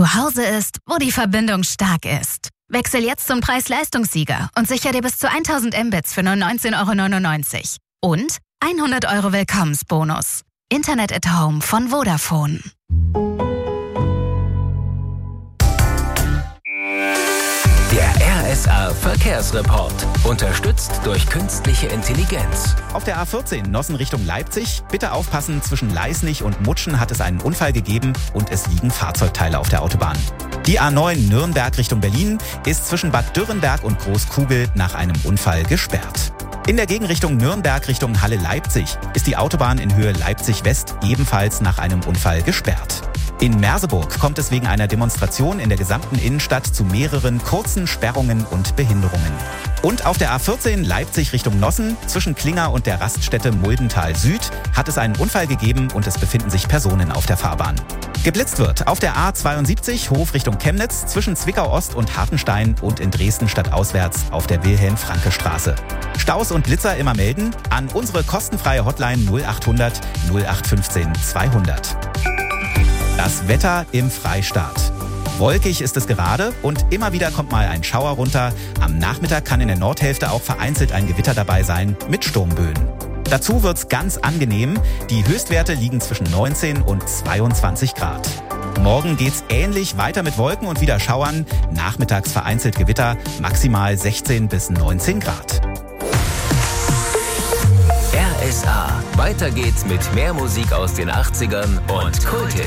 Zu Hause ist, wo die Verbindung stark ist. Wechsel jetzt zum Preis-Leistungssieger und sicher dir bis zu 1000 Mbits für nur 19,99 € und 100 € Willkommensbonus. Internet at Home von Vodafone. Der RSA Verkehrsreport. Unterstützt durch künstliche Intelligenz. Auf der A14 Nossen Richtung Leipzig. Bitte aufpassen, zwischen Leisnig und Mutschen hat es einen Unfall gegeben und es liegen Fahrzeugteile auf der Autobahn. Die A9 Nürnberg Richtung Berlin ist zwischen Bad Dürrenberg und Großkugel nach einem Unfall gesperrt. In der Gegenrichtung Nürnberg Richtung Halle-Leipzig ist die Autobahn in Höhe Leipzig-West ebenfalls nach einem Unfall gesperrt. In Merseburg kommt es wegen einer Demonstration in der gesamten Innenstadt zu mehreren kurzen Sperrungen und Behinderungen. Und auf der A14 Leipzig Richtung Nossen zwischen Klinger und der Raststätte Muldental Süd hat es einen Unfall gegeben und es befinden sich Personen auf der Fahrbahn. Geblitzt wird auf der A72 Hof Richtung Chemnitz zwischen Zwickau Ost und Hartenstein und in Dresden stadtauswärts auf der Wilhelm-Franke-Straße. Staus und Blitzer immer melden an unsere kostenfreie Hotline 0800 0815 200. Das Wetter im Freistaat. Wolkig ist es gerade und immer wieder kommt mal ein Schauer runter. Am Nachmittag kann in der Nordhälfte auch vereinzelt ein Gewitter dabei sein mit Sturmböen. Dazu wird's ganz angenehm. Die Höchstwerte liegen zwischen 19 und 22 Grad. Morgen geht's ähnlich weiter mit Wolken und wieder Schauern. Nachmittags vereinzelt Gewitter, maximal 16 bis 19 Grad. RSA. Weiter geht's mit mehr Musik aus den 80ern und Kult.